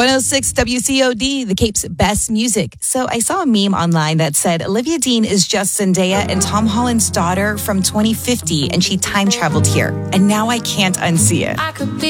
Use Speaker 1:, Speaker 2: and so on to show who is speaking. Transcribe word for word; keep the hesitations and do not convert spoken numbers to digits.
Speaker 1: one oh six W C O D, the Cape's best music. So I saw a meme online that said Olivia Dean is just Zendaya and Tom Holland's daughter from twenty fifty, and she time traveled here. And now I can't unsee it.
Speaker 2: I could be